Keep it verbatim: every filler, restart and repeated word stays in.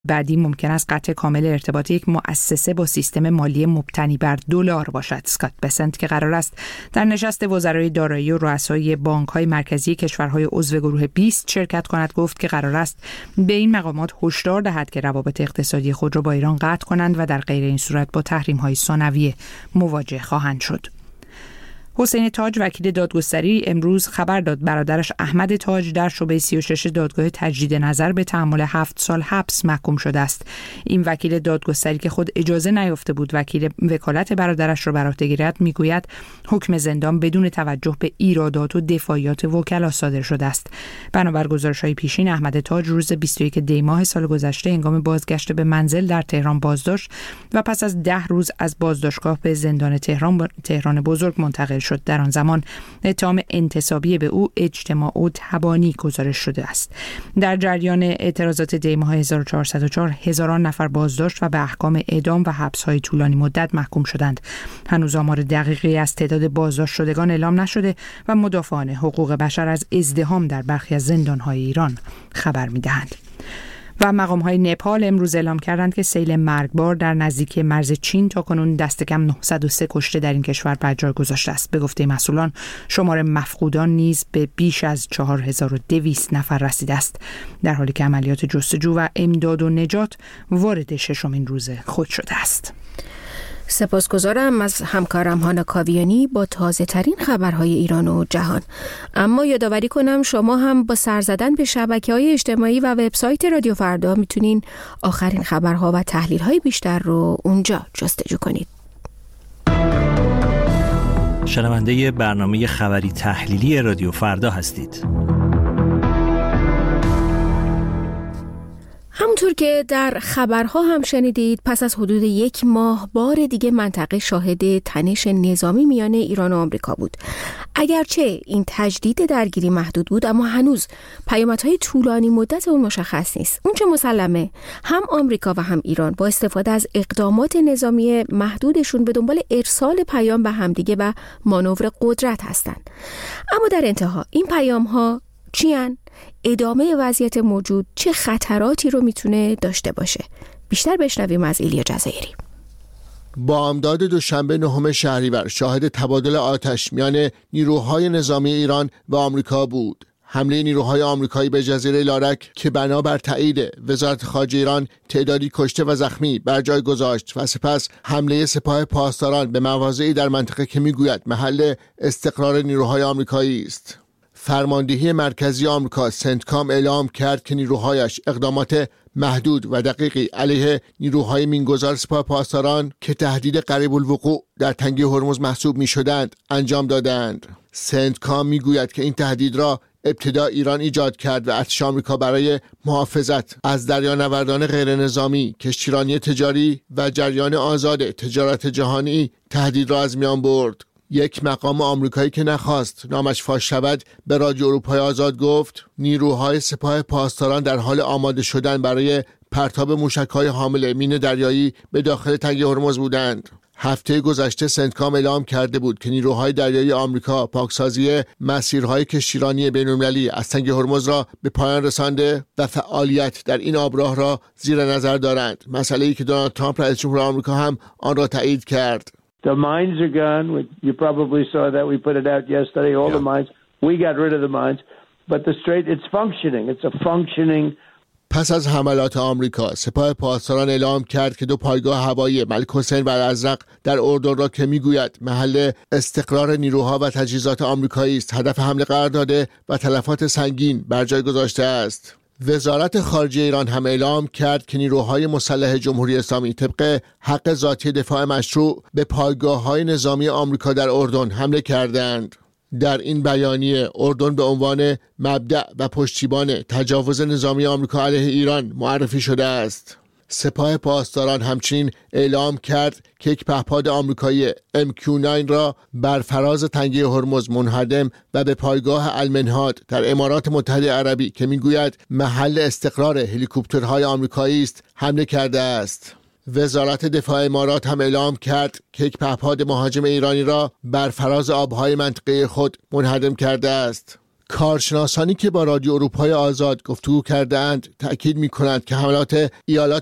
بعدی ممکن است قطع کامل ارتباط یک مؤسسه با سیستم مالی مبتنی بر دلار باشد. اسکات بسنت که قرار است در نشست وزرای دارایی و رؤسای بانک‌های مرکزی کشورهای عضو گروه بیست شرکت کند، گفت که قرار است به این مقامات هشدار دهد که روابط اقتصادی خود را با ایران قطع کنند و در غیر این صورت با تحریم‌های ثانویه مواجه خواهند شد. حسین تاج وکیل دادگستری امروز خبر داد برادرش احمد تاج در شعبه سی و شش دادگاه تجدید نظر به تحمل هفت سال حبس محکوم شده است. این وکیل دادگستری که خود اجازه نیافته بود وکیل وکالت برادرش را بر عهده گیرد میگوید حکم زندان بدون توجه به ایرادات و دفاعیات وکلا صادر شده است. بنابر گزارش‌های پیشین احمد تاج روز بیست و یک دی ماه سال گذشته هنگام بازگشت به منزل در تهران بازداشت و پس از ده روز از بازداشتگاه به زندان تهران تهران بزرگ منتقل شد. در آن زمان اتهام انتصابی به او اجتماع و تبانی گزارش شده است. در جریان اعتراضات دی ماه هزار و چهارصد و چهار هزاران نفر بازداشت و به احکام اعدام و حبس‌های طولانی مدت محکوم شدند. هنوز آمار دقیقی از تعداد بازداشت شدگان اعلام نشده و مدافعان حقوق بشر از ازدحام در برخی از زندان‌های ایران خبر می‌دهند. و مقام‌های نپال امروز اعلام کردند که سیل مرگبار در نزدیکی مرز چین تاکنون دست کم نهصد و سه کشته در این کشور بر جای گذاشته است. به گفته مسئولان شمار مفقودان نیز به بیش از چهار هزار و دویست نفر رسیده است، در حالی که عملیات جستجو و امداد و نجات وارد ششمین روز خود شده است. سپاسگزارم از همکارم هانا کاویانی با تازه ترین خبرهای ایران و جهان. اما یادآوری کنم شما هم با سر زدن به شبکه‌های اجتماعی و وبسایت رادیو فردا میتونین آخرین خبرها و تحلیل‌های بیشتر رو اونجا جستجو کنید. شنونده برنامه خبری تحلیلی رادیو فردا هستید. همونطور که در خبرها هم شنیدید، پس از حدود یک ماه بار دیگه منطقه شاهد تنش نظامی میان ایران و آمریکا بود. اگرچه این تجدید درگیری محدود بود، اما هنوز پیامدهای طولانی مدت اون مشخص نیست. اون چه مسلمه هم آمریکا و هم ایران با استفاده از اقدامات نظامی محدودشون به دنبال ارسال پیام به همدیگه و مانور قدرت هستند. اما در انتها این پیام‌ها چیان؟ ادامه وضعیت موجود چه خطراتی رو میتونه داشته باشه؟ بیشتر بشنویم از ایلیا جزایری. بامداد دوشنبه نهم شهریور شاهد تبادل آتش میان نیروهای نظامی ایران و آمریکا بود. حمله نیروهای آمریکایی به جزیره لارک که بنابر تایید وزارت خارجه ایران تعدادی کشته و زخمی بر جای گذاشت و سپس حمله سپاه پاسداران به مواضعی در منطقه که میگوید محل استقرار نیروهای آمریکایی است. فرماندهی مرکزی آمریکا سنتکام اعلام کرد که نیروهایش اقدامات محدود و دقیقی علیه نیروهای مینگذار سپاه پاسداران که تهدید قریب الوقوع در تنگه هرمز محسوب می شدند انجام دادند. سنتکام می گوید که این تهدید را ابتدا ایران ایجاد کرد و ارتش آمریکا برای محافظت از دریانوردان غیر نظامی، کشتیرانی تجاری و جریان آزاد تجارت جهانی تهدید را از میان برد. یک مقام آمریکایی که نخواست نامش فاش شود به رادیو اروپای آزاد گفت نیروهای سپاه پاسداران در حال آماده شدن برای پرتاب موشک‌های حامل مین دریایی به داخل تنگه هرمز بودند. هفته گذشته سنتکام اعلام کرده بود که نیروهای دریایی آمریکا پاکسازی مسیرهای کشتیرانی بین‌المللی از تنگه هرمز را به پایان رسانده و فعالیت در این آبراه را زیر نظر دارند، مسئله‌ای که دونالد ترامپ رئیس جمهور آمریکا هم آن را تایید کرد. The mines are gone. You probably saw that. We put it out yesterday, all yeah. the mines. We got rid of the mines. But the strait, it's functioning. It's a functioning. پس از حملات آمریکا، سپاه پاسداران اعلام کرد که دو پایگاه هوایی ملک حسین و الازرق در اردن را که میگوید محل استقرار نیروها و تجهیزات آمریکایی است، هدف حمله قرار داده و تلفات سنگین بر جای گذاشته است. وزارت خارجه ایران هم اعلام کرد که نیروهای مسلح جمهوری اسلامی طبق حق ذاتی دفاع مشروع به پایگاه‌های نظامی آمریکا در اردن حمله کردند. در این بیانیه اردن به عنوان مبدأ و پشتیبان تجاوز نظامی آمریکا علیه ایران معرفی شده است. سپاه پاسداران همچنین اعلام کرد که یک پهپاد آمریکایی ام کیو نه را بر فراز تنگه هرمز منهدم و به پایگاه المنهاد در امارات متحده عربی که میگوید محل استقرار هلیکوپترهای آمریکایی است حمله کرده است. وزارت دفاع امارات هم اعلام کرد که یک پهپاد مهاجم ایرانی را بر فراز آبهای منطقه خود منهدم کرده است. کارشناسانی که با رادیو اروپای آزاد گفتگو کردند تأکید می‌کنند که حملات ایالات